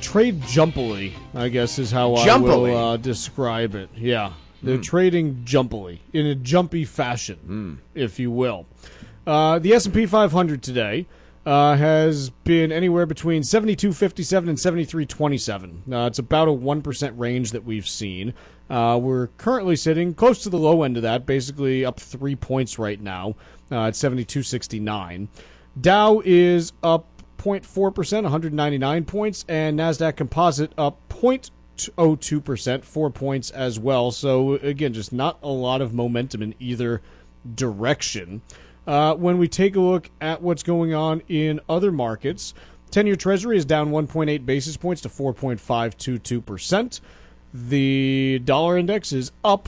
trade jumpily, I guess is how I will describe it. Yeah, they're trading jumpily, in a jumpy fashion, if you will. The S&P 500 today has been anywhere between 72.57 and 73.27. It's about a 1% range that we've seen. We're currently sitting close to the low end of that, basically up 3 points right now at 72.69. Dow is up 0.4%, 199 points, and NASDAQ Composite up 0.02%, 4 points as well. So, again, just not a lot of momentum in either direction. When we take a look at what's going on in other markets, 10-year Treasury is down 1.8 basis points to 4.522%. The dollar index is up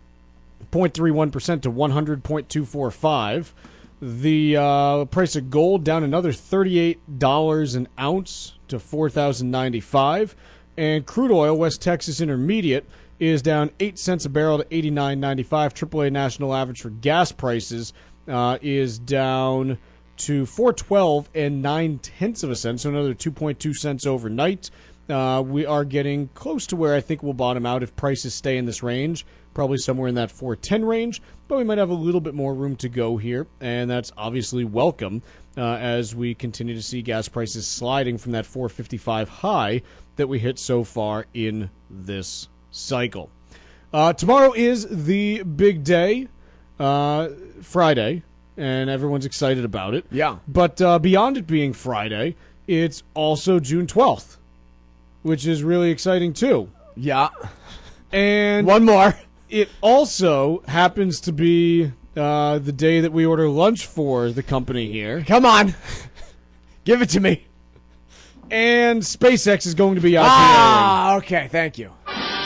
0.31% to 100.245. The price of gold down another $38 an ounce to $4,095. And crude oil, West Texas Intermediate, is down 8 cents a barrel to $89.95. AAA national average for gas prices is down to $4.12 and 0.9 cents, so another 2.2 cents overnight. We are getting close to where I think we'll bottom out if prices stay in this range, probably somewhere in that 4.10 range, but we might have a little bit more room to go here, and that's obviously welcome as we continue to see gas prices sliding from that 4.55 high that we hit so far in this cycle. Tomorrow is the big day, Friday, and everyone's excited about it. Yeah. But beyond it being Friday, it's also June 12th, which is really exciting too. Yeah. And one more. It also happens to be the day that we order lunch for the company here. Come on. Give it to me. And SpaceX is going to be IPOing. Ah, okay, thank you.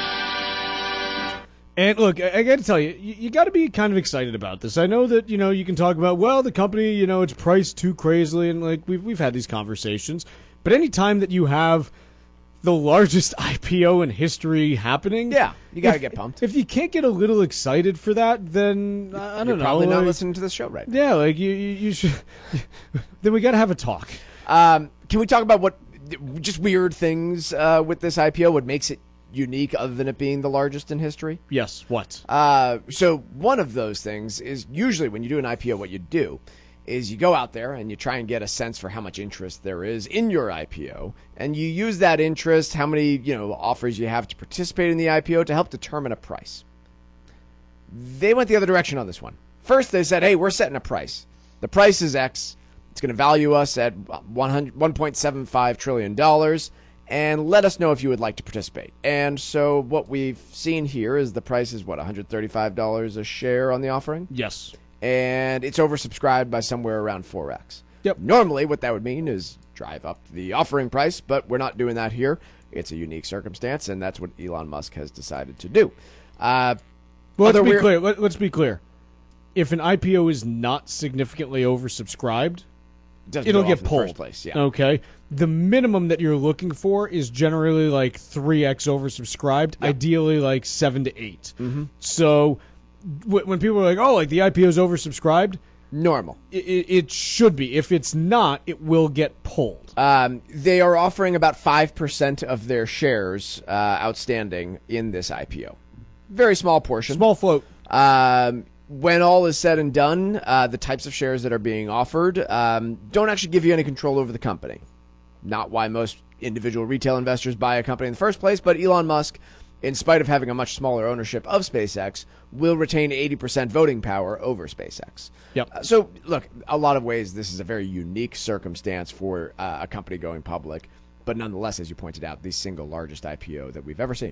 And look, I got to tell you, you got to be kind of excited about this. I know that, you can talk about, well, the company, it's priced too crazily, and like we've had these conversations. But any time that you have the largest IPO in history happening, yeah, you got to get pumped. If you can't get a little excited for that, then I don't know. You're probably not listening to this show right now. Yeah, like you should. Then we got to have a talk. Can we talk about what just weird things with this IPO? What makes it unique other than it being the largest in history? Yes, what? So one of those things is usually when you do an IPO, what you do is you go out there and you try and get a sense for how much interest there is in your IPO, and you use that interest, how many offers you have to participate in the IPO to help determine a price. They went the other direction on this one. First, they said, hey, we're setting a price. The price is X. It's going to value us at $1.75 trillion. And let us know if you would like to participate. And so what we've seen here is the price is, $135 a share on the offering? Yes. And it's oversubscribed by somewhere around 4x. Yep. Normally, what that would mean is drive up the offering price, but we're not doing that here. It's a unique circumstance, and that's what Elon Musk has decided to do. Let's be clear. Let's be clear. If an IPO is not significantly oversubscribed, it'll get pulled. In the first place, yeah. Okay. The minimum that you're looking for is generally like 3x oversubscribed, Yep. ideally like 7 to 8. Mm-hmm. So when people are like, oh, like the IPO is oversubscribed, normal. It should be. If it's not, it will get pulled. They are offering about 5% of their shares outstanding in this IPO. Very small portion. Small float. When all is said and done, the types of shares that are being offered don't actually give you any control over the company. Not why most individual retail investors buy a company in the first place, but Elon Musk, in spite of having a much smaller ownership of SpaceX, will retain 80% voting power over SpaceX. Yep. So, look, a lot of ways this is a very unique circumstance for a company going public, but nonetheless, as you pointed out, the single largest IPO that we've ever seen.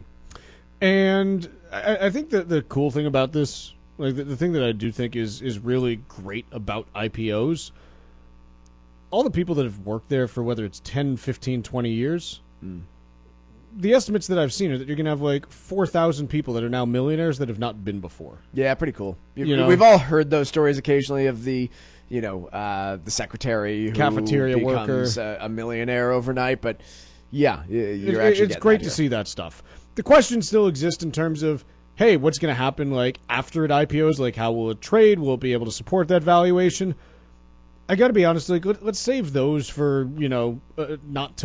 And I think that the cool thing about this, like the thing that I do think is really great about IPOs, all the people that have worked there for whether it's 10, 15, 20 years, the estimates that I've seen are that you're going to have like 4,000 people that are now millionaires that have not been before. Yeah, pretty cool. We've all heard those stories occasionally of the secretary who cafeteria becomes worker, a millionaire overnight, but yeah, it's great to see that stuff. The question still exists in terms of, hey, what's going to happen like after it IPOs? Like, how will it trade? Will it be able to support that valuation? I got to be honest, like let's save those for not